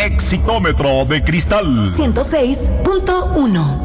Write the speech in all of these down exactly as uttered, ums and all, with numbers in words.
Exitómetro de Cristal ciento seis punto uno.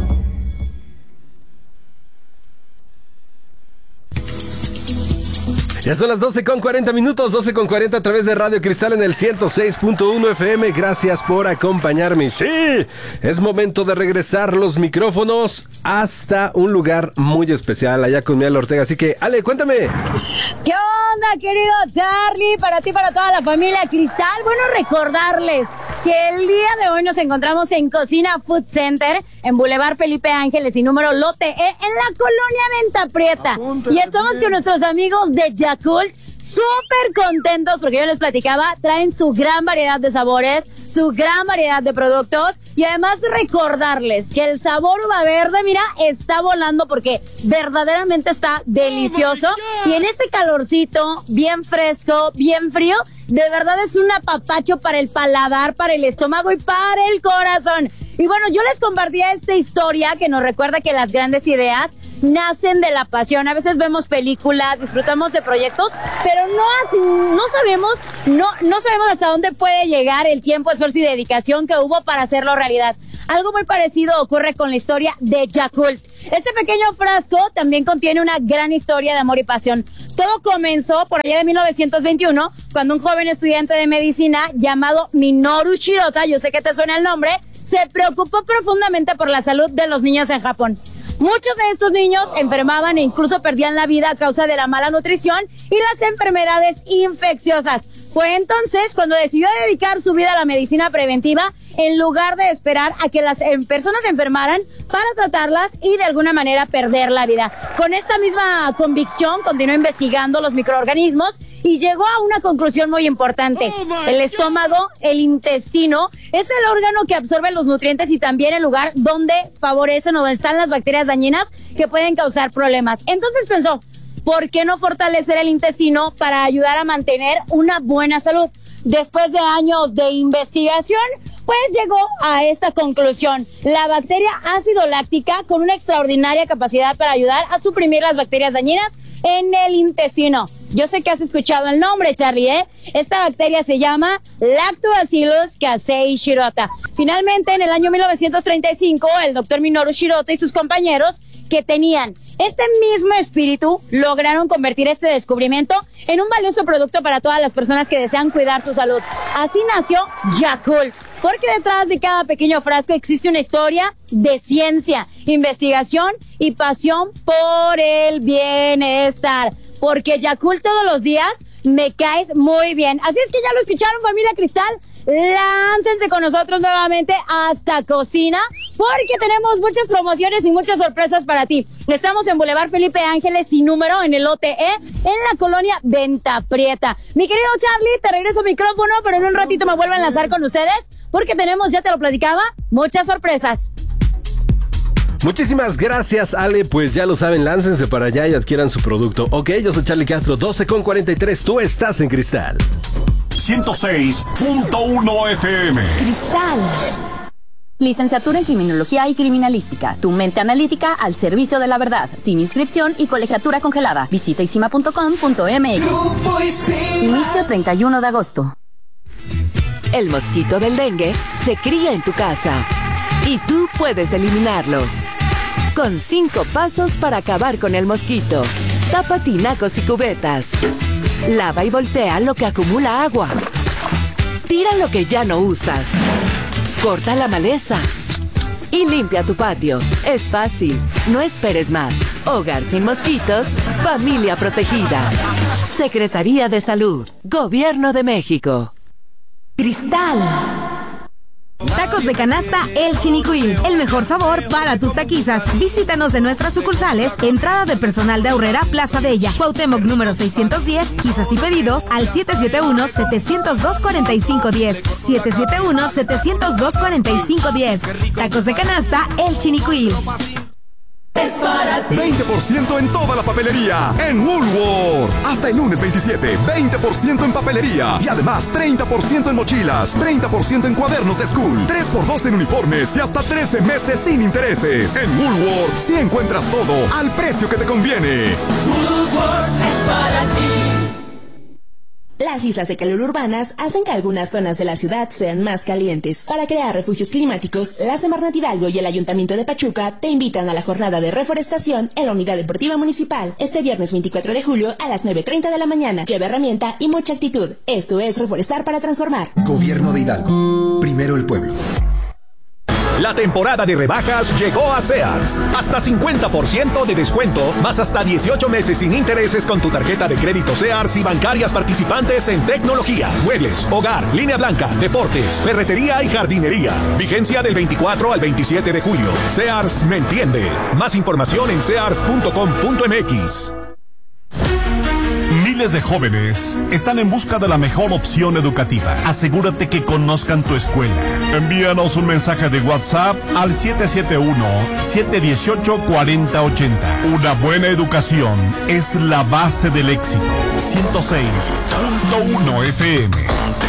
Ya son las doce con cuarenta minutos, doce con cuarenta a través de Radio Cristal en el ciento seis punto uno F M. Gracias por acompañarme. Sí, es momento de regresar los micrófonos hasta un lugar muy especial allá con Miel Ortega. Así que, Ale, cuéntame. ¿Qué onda, querido Charlie? Para ti, para toda la familia Cristal. Bueno, recordarles que el día de hoy nos encontramos en Cocina Food Center, en Boulevard Felipe Ángeles y número Lote E, en la colonia Venta Prieta. Y estamos con nuestros amigos de Yakult, súper contentos porque yo les platicaba, traen su gran variedad de sabores, su gran variedad de productos y además recordarles que el sabor uva verde, mira, está volando porque verdaderamente está delicioso y en este calorcito, bien fresco, bien frío, de verdad es un apapacho para el paladar, para el estómago y para el corazón. Y bueno, yo les compartía esta historia que nos recuerda que las grandes ideas nacen de la pasión. A veces vemos películas, disfrutamos de proyectos, pero no, no sabemos, no, no sabemos hasta dónde puede llegar el tiempo, esfuerzo y dedicación que hubo para hacerlo realidad. Algo muy parecido ocurre con la historia de Yakult. Este pequeño frasco también contiene una gran historia de amor y pasión. Todo comenzó por allá de mil novecientos veintiuno, cuando un joven estudiante de medicina llamado Minoru Shirota, yo sé que te suena el nombre, se preocupó profundamente por la salud de los niños en Japón. Muchos de estos niños enfermaban e incluso perdían la vida a causa de la mala nutrición y las enfermedades infecciosas. Fue entonces cuando decidió dedicar su vida a la medicina preventiva en lugar de esperar a que las personas se enfermaran para tratarlas y de alguna manera perder la vida. Con esta misma convicción continuó investigando los microorganismos y llegó a una conclusión muy importante. El estómago, el intestino, es el órgano que absorbe los nutrientes y también el lugar donde favorecen o donde están las bacterias dañinas que pueden causar problemas. Entonces pensó, ¿por qué no fortalecer el intestino para ayudar a mantener una buena salud? Después de años de investigación, pues llegó a esta conclusión. La bacteria ácido láctica, con una extraordinaria capacidad para ayudar a suprimir las bacterias dañinas en el intestino. Yo sé que has escuchado el nombre, Charlie, ¿eh? Esta bacteria se llama Lactobacillus casei shirota. Finalmente, en el año mil novecientos treinta y cinco, el doctor Minoru Shirota y sus compañeros, que tenían este mismo espíritu, lograron convertir este descubrimiento en un valioso producto para todas las personas que desean cuidar su salud. Así nació Yakult, porque detrás de cada pequeño frasco existe una historia de ciencia, investigación y pasión por el bienestar. Porque Yakult todos los días me caes muy bien. Así es que ya lo escucharon, familia Cristal. Láncense con nosotros nuevamente hasta cocina, porque tenemos muchas promociones y muchas sorpresas para ti. Estamos en Boulevard Felipe Ángeles y número en el Lote E, en la colonia Venta Prieta. Mi querido Charlie, te regreso micrófono, pero en un ratito me vuelvo a enlazar con ustedes, porque tenemos, ya te lo platicaba, muchas sorpresas. Muchísimas gracias, Ale. Pues ya lo saben, láncense para allá y adquieran su producto. Ok, yo soy Charlie Castro, doce con cuarenta y tres. Tú estás en Cristal ciento seis punto uno F M. Cristal. Licenciatura en Criminología y Criminalística. Tu mente analítica al servicio de la verdad. Sin inscripción y colegiatura congelada. Visita isima punto com punto m x. Inicio treinta y uno de agosto. El mosquito del dengue se cría en tu casa y tú puedes eliminarlo. Con cinco pasos para acabar con el mosquito. Tapa tinacos y cubetas. Lava y voltea lo que acumula agua. Tira lo que ya no usas. Corta la maleza. Y limpia tu patio. Es fácil. No esperes más. Hogar sin mosquitos. Familia protegida. Secretaría de Salud. Gobierno de México. Cristal. Tacos de canasta El Chinicuil, el mejor sabor para tus taquizas. Visítanos en nuestras sucursales, entrada de personal de Aurrera, Plaza Bella, Cuauhtémoc número seiscientos diez, quizás y pedidos al siete siete uno, siete cero dos, cuatro cinco uno cero, siete siete uno, siete cero dos, cuatro cinco uno cero. Tacos de canasta El Chinicuil. Es para ti. veinte por ciento en toda la papelería en Woolworth. Hasta el lunes veintisiete, veinte por ciento en papelería. Y además treinta por ciento en mochilas, treinta por ciento en cuadernos de school, tres por dos en uniformes y hasta trece meses sin intereses. En Woolworth sí encuentras todo al precio que te conviene. Woolworth es para ti. Las islas de calor urbanas hacen que algunas zonas de la ciudad sean más calientes. Para crear refugios climáticos, la Semarnat Hidalgo y el Ayuntamiento de Pachuca te invitan a la jornada de reforestación en la Unidad Deportiva Municipal este viernes veinticuatro de julio a las nueve treinta de la mañana. Lleva herramienta y mucha actitud. Esto es Reforestar para Transformar. Gobierno de Hidalgo. Primero el pueblo. La temporada de rebajas llegó a Sears. Hasta cincuenta por ciento de descuento, más hasta dieciocho meses sin intereses con tu tarjeta de crédito Sears y bancarias participantes en tecnología, muebles, hogar, línea blanca, deportes, ferretería y jardinería. Vigencia del veinticuatro al veintisiete de julio. Sears me entiende. Más información en sears punto com punto m x. Miles de jóvenes están en busca de la mejor opción educativa. Asegúrate que conozcan tu escuela. Envíanos un mensaje de WhatsApp al siete siete uno, siete uno ocho, cuatro cero ocho cero. Una buena educación es la base del éxito. ciento seis punto uno F M.